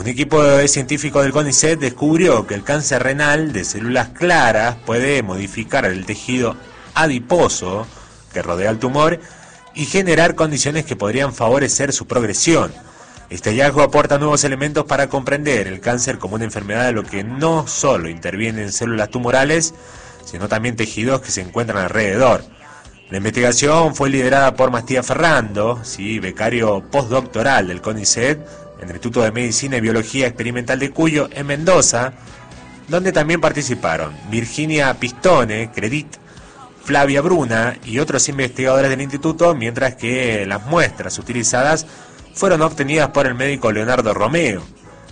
Un equipo de científicos del CONICET descubrió que el cáncer renal de células claras puede modificar el tejido adiposo que rodea el tumor y generar condiciones que podrían favorecer su progresión. Este hallazgo aporta nuevos elementos para comprender el cáncer como una enfermedad de lo que no solo interviene en células tumorales, sino también tejidos que se encuentran alrededor. La investigación fue liderada por Matías Ferrando, ¿sí?, becario postdoctoral del CONICET, en el Instituto de Medicina y Biología Experimental de Cuyo, en Mendoza, donde también participaron Virginia Pistone, Credit, Flavia Bruna y otros investigadores del instituto, mientras que las muestras utilizadas fueron obtenidas por el médico Leonardo Romeo,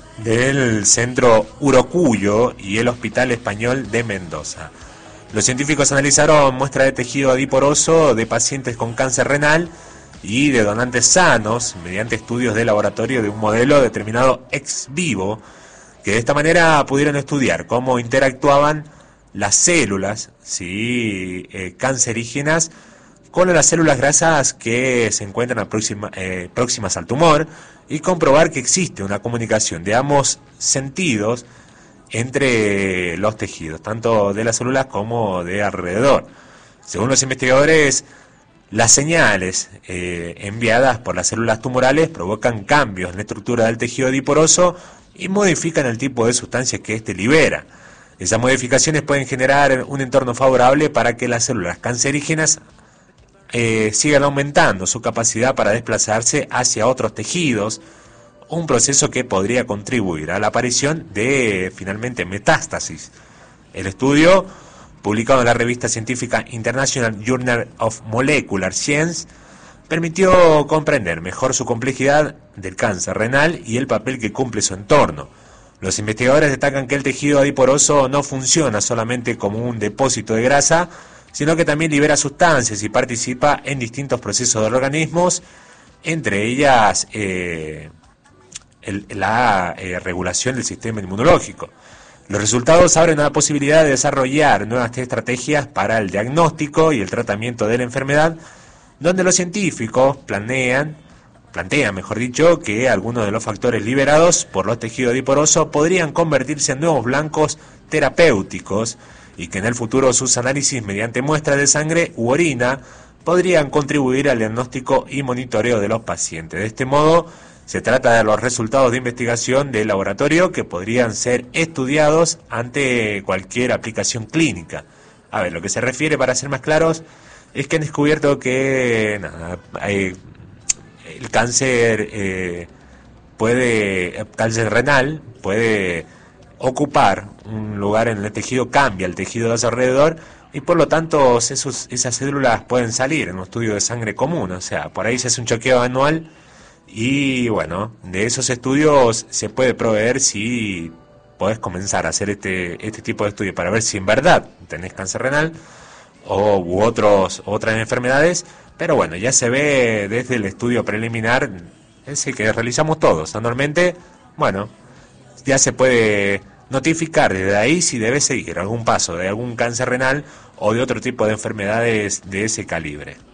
del Centro Urocuyo y el Hospital Español de Mendoza. Los científicos analizaron muestras de tejido adiporoso de pacientes con cáncer renal y de donantes sanos mediante estudios de laboratorio de un modelo determinado ex vivo, que de esta manera pudieron estudiar cómo interactuaban las células, ¿sí?, cancerígenas con las células grasas que se encuentran próximas al tumor y comprobar que existe una comunicación de ambos sentidos entre los tejidos, tanto de las células como de alrededor. Según los investigadores, las señales enviadas por las células tumorales provocan cambios en la estructura del tejido adiporoso y modifican el tipo de sustancias que éste libera. Esas modificaciones pueden generar un entorno favorable para que las células cancerígenas sigan aumentando su capacidad para desplazarse hacia otros tejidos, un proceso que podría contribuir a la aparición de, finalmente, metástasis. El estudio, publicado en la revista científica International Journal of Molecular Science, permitió comprender mejor su complejidad del cáncer renal y el papel que cumple su entorno. Los investigadores destacan que el tejido adiporoso no funciona solamente como un depósito de grasa, sino que también libera sustancias y participa en distintos procesos de organismos, entre ellas la regulación del sistema inmunológico. Los resultados abren la posibilidad de desarrollar nuevas estrategias para el diagnóstico y el tratamiento de la enfermedad, donde los científicos plantean, mejor dicho, que algunos de los factores liberados por los tejidos adiporosos podrían convertirse en nuevos blancos terapéuticos y que en el futuro sus análisis mediante muestras de sangre u orina podrían contribuir al diagnóstico y monitoreo de los pacientes. De este modo, se trata de los resultados de investigación de laboratorio que podrían ser estudiados ante cualquier aplicación clínica. A ver, lo que se refiere, para ser más claros, es que han descubierto que el cáncer cáncer renal puede ocupar un lugar en el tejido, cambia el tejido de su alrededor y por lo tanto esas células pueden salir en un estudio de sangre común. O sea, por ahí se hace un chequeo anual y bueno, de esos estudios se puede proveer si podés comenzar a hacer este tipo de estudios para ver si en verdad tenés cáncer renal u otras enfermedades, pero bueno, ya se ve desde el estudio preliminar, ese que realizamos todos anualmente, bueno, ya se puede notificar desde ahí si debe seguir algún paso de algún cáncer renal o de otro tipo de enfermedades de ese calibre.